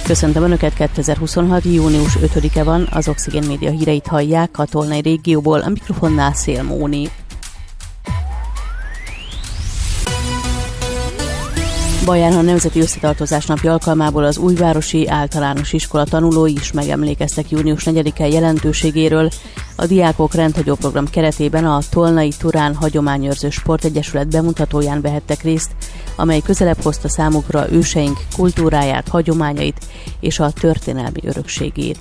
Köszöntöm Önöket, 2026. június 5-e van, az Oxigén Média híreit hallják a Tolnai régióból, a mikrofonnál Szél Móni. Baján a Nemzeti Összetartozás napja alkalmából az Újvárosi Általános Iskola tanulói is megemlékeztek június 4-e jelentőségéről. A diákok rendhagyó program keretében a Tolnai Turán Hagyományőrző Sportegyesület bemutatóján vehettek részt, amely közelebb hozta számukra őseink kultúráját, hagyományait és a történelmi örökségét.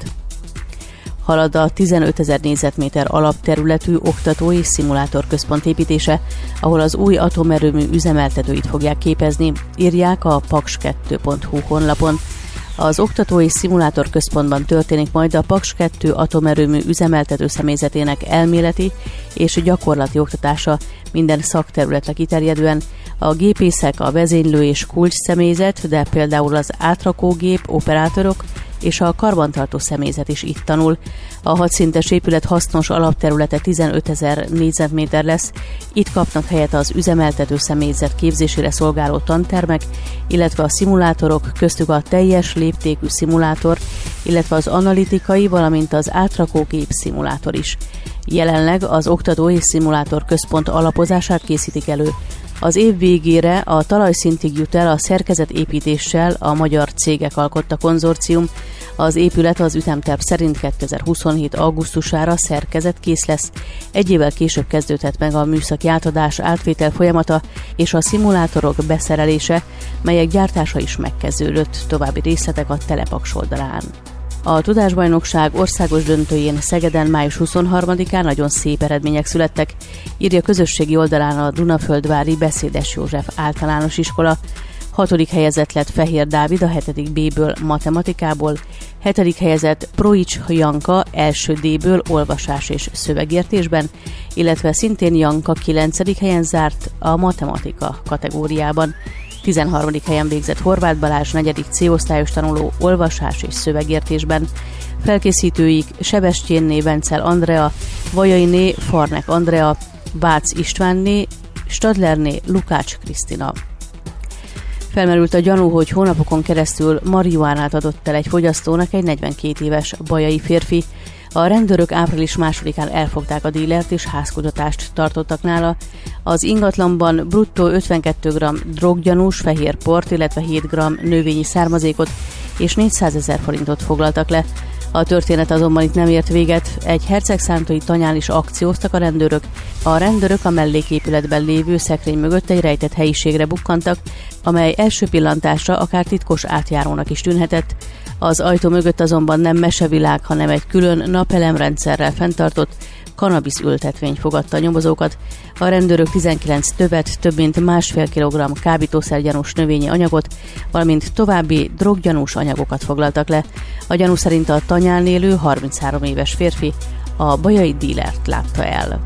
Halad a 15 000 négyzetméter alapterületű oktató- és szimulátorközpont építése, ahol az új atomerőmű üzemeltetőit fogják képezni, írják a paks2.hu honlapon. Az oktató- és szimulátorközpontban történik majd a Paks-2 atomerőmű üzemeltető személyzetének elméleti és gyakorlati oktatása minden szakterületre kiterjedően. A gépészek, a vezénylő és kulcs személyzet, de például az átrakógép, operátorok és a karbantartó személyzet is itt tanul. A 6 szintes épület hasznos alapterülete 15 000 négyzetméter lesz. Itt kapnak helyet az üzemeltető személyzet képzésére szolgáló tantermek, illetve a szimulátorok, köztük a teljes léptékű szimulátor, illetve az analitikai, valamint az átrakógép szimulátor is. Jelenleg az oktató és szimulátor központ alapozását készítik elő. Az év végére a talajszintig jut el a szerkezetépítéssel a magyar cégek alkotta konzorcium. Az épület az ütemterv szerint 2027. augusztusára szerkezetkész lesz. Egy évvel később kezdődhet meg a műszaki átadás, átvétel folyamata és a szimulátorok beszerelése, melyek gyártása is megkezdődött. További részletek a Telepaks oldalán. A Tudásbajnokság országos döntőjén Szegeden május 23-án nagyon szép eredmények születtek, írja közösségi oldalán a Dunaföldvári Beszédes József általános iskola. 6. helyezett lett Fehér Dávid a 7. B-ből matematikából, 7. helyezett Proics Janka első D-ből olvasás és szövegértésben, illetve szintén Janka 9. helyen zárt a matematika kategóriában. 13. helyen végzett Horváth Balázs 4. C-osztályos tanuló olvasás és szövegértésben. Felkészítőik Sebestyénné Vencel Andrea, Vajainé Farnek Andrea, Bác Istvánné, Stadlerné Lukács Krisztina. Felmerült a gyanú, hogy hónapokon keresztül marihuánát adott el egy fogyasztónak egy 42 éves bajai férfi. A rendőrök április 2-án elfogták a dílert és házkutatást tartottak nála. Az ingatlanban bruttó 52 g droggyanús fehér port, illetve 7 g növényi származékot és 400 000 forintot foglaltak le. A történet azonban itt nem ért véget, egy hercegszántói tanyán is akcióztak a rendőrök. A rendőrök a melléképületben lévő szekrény mögött egy rejtett helyiségre bukkantak, amely első pillantásra akár titkos átjárónak is tűnhetett. Az ajtó mögött azonban nem mesevilág, hanem egy külön napelemrendszerrel fenntartott kannabisz ültetvény fogadta a nyomozókat. A rendőrök 19 tövet, több mint 1,5 kg kábítószergyanús növényi anyagot, valamint további droggyanús anyagokat foglaltak le. A gyanú szerint a tanyán élő 33 éves férfi a bajai dílert látta el.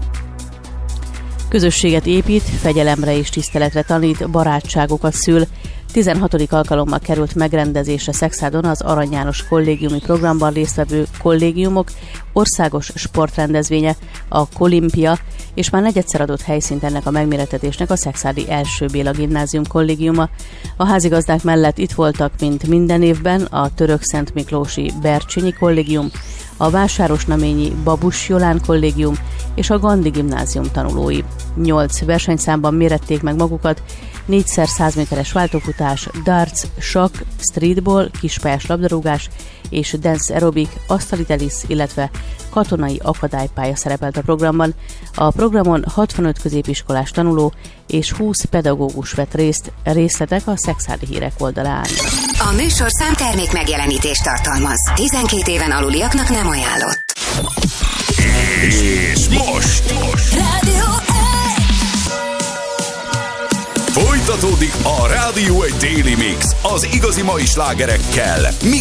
Közösséget épít, fegyelemre és tiszteletre tanít, barátságokat szül. 16. alkalommal került megrendezésre Szekszádon az Arany János kollégiumi programban résztvevő kollégiumok országos sportrendezvénye, a Kolimpia, és már negyedszer adott helyszínt ennek a megmérettetésnek a Szexádi első Béla gimnázium kollégiuma. A házigazdák mellett itt voltak, mint minden évben, a Török-Szent Miklósi Bercsényi kollégium, a Vásárosnaményi Babus Jolán kollégium és a Gandhi gimnázium tanulói. 8 versenyszámban mérették meg magukat, 4x100 méteres váltófutás, darts, sakk, streetball, kispályás labdarúgás és dance aerobik, asztali tenisz, illetve katonai akadálypálya szerepelt a programban. A programon 65 középiskolás tanuló és 20 pedagógus vett részt, részletek a Szexádi Hírek oldalán. A műsorszám termék megjelenítést tartalmaz. 12 éven aluliaknak nem ajánlott. És most! Rádió Folytatódik a Rádió egy Daily Mix az igazi mai slágerekkel,